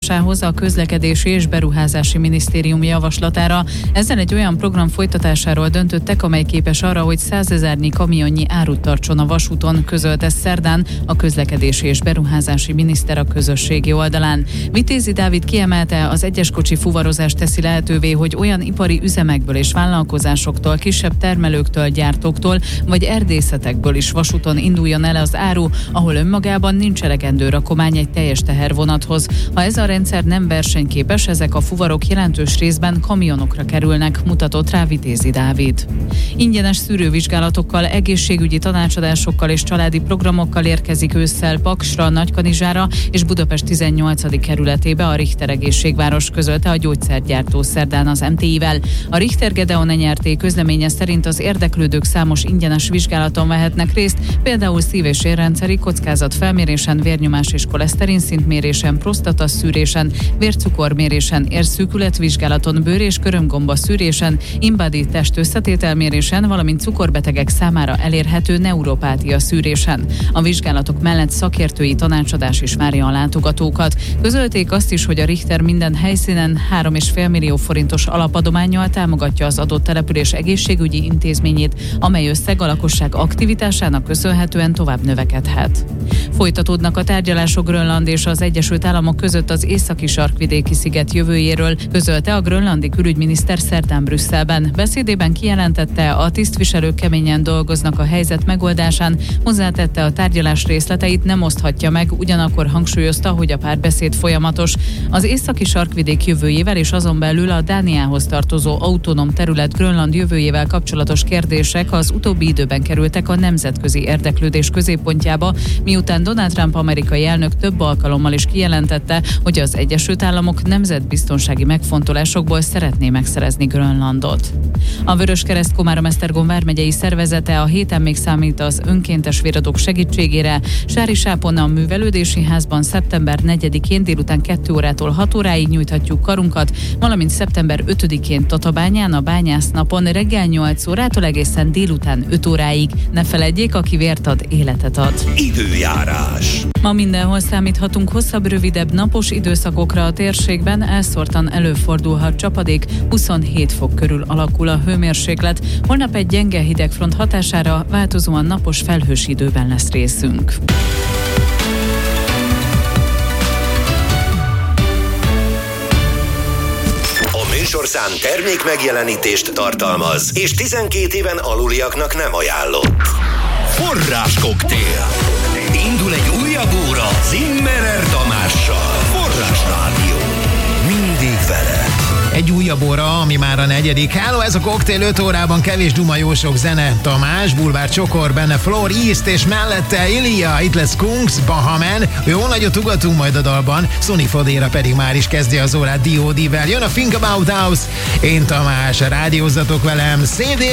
folytatásához a Közlekedési és Beruházási Minisztérium javaslatára. Ezzel egy olyan program folytatásáról döntöttek, amely képes arra, hogy 100 000 kamionnyi árut tartson a vasúton, közölte szerdán a Közlekedési és Beruházási Miniszter a közösségi oldalán. Vitézi Dávid kiemelte, az egyes kocsi fuvarozás teszi lehetővé, hogy olyan ipari üzemekből és vállalkozásoktól, kisebb termelőktől, gyártóktól vagy erdészetekből is vasúton induljon el az áru, ahol önmagában nincs elegendő rakomány egy teljes tehervonathoz. Ha ez a rendszer nem versenyképes, ezek a fuvarok jelentős részben kamionokra kerülnek, mutatott rá Vitézi Dávid. Ingyenes szűrővizsgálatokkal, egészségügyi tanácsadásokkal és családi programokkal érkezik ősszel Paksra, Nagykanizsára és Budapest 18. kerületébe a Richter Egészségváros, közölte a gyógyszergyártó szerdán az MTI-vel. A Richter Gedeon Enyerté közleménye szerint az érdeklődők számos ingyenes vizsgálaton vehetnek részt, például szív- és érrendszeri kockázatfelmérésen, vérnyomás és koleszterin szintmérésen, prostataszűrésen, vércukormérésen, érszűkületvizsgálaton, bőr- és körömgomba szűrésen, InBody testösszetételmérésen, valamint cukorbetegek számára elérhető neuropátia szűrésen. A vizsgálatok mellett szakértői tanácsadás is várja a látogatókat. Közölték azt is, hogy a Richter minden helyszínen 3,5 millió forintos alapadománnyal támogatja az adott település egészségügyi intézményét, amely összeg a lakosság aktivitásának köszönhetően tovább növekedhet. Folytatódnak a tárgyalások Grönland és az Egyesült Államok között az északi sarkvidéki sziget jövőjéről, közölte a grönlandi külügyminiszter szerdán Brüsszelben. Beszédében kijelentette, a tisztviselők keményen dolgoznak a helyzet megoldásán, hozzátette, a tárgyalás részleteit nem oszthatja meg, ugyanakkor hangsúlyozta, hogy a párbeszéd folyamatos. Az északi sarkvidék jövőjével és azon belül a Dániához tartozó autonóm terület Grönland jövőjével kapcsolatos kérdések az utóbbi időben kerültek a nemzetközi érdeklődés középpontjába, miután Donald Trump amerikai elnök több alkalommal is kijelentette, hogy az Egyesült Államok nemzetbiztonsági megfontolásokból szeretné megszerezni Grönlandot. A Vöröskereszt Komárom-Esztergom vármegyei szervezete a héten még számít az önkéntes véradók segítségére. Sárisápon a művelődési házban szeptember 4-én délután 2 órától 6 óráig nyújthatjuk karunkat, valamint szeptember 5-én Tatabányán a bányásznapon reggel 8 órától egészen délután 5 óráig. Ne feledjék, aki vért ad, életet ad. Időjárás. Ma mindenhol számíthatunk hosszabb, rövidebb napos időszakokra a térségben, elszórtan előfordulhat csapadék, 27 fok körül alakul a hőmérséklet. Holnap egy gyenge hidegfront hatására változóan napos, felhős időben lesz részünk. A műsorszám termék megjelenítést tartalmaz, és 12 éven aluliaknak nem ajánlott. Forráskoktél. Indul egy újabb óra Zimmerer Tamással. Forrás Rádió. Mindig veled. Egy újabb óra, ami már a 4. Hello, ez a koktél 5 órában kevés duma, jó sok zene. Tamás, Bulvár Csokor, benne Floor East, és mellette Ilya, itt lesz Kungs, Bahaman. Jó nagyot ugatunk majd a dalban, Sonny Fodéra pedig már is kezdi az órát D.O.D.-vel. Jön a Think About House, én Tamás, rádiózzatok velem, CD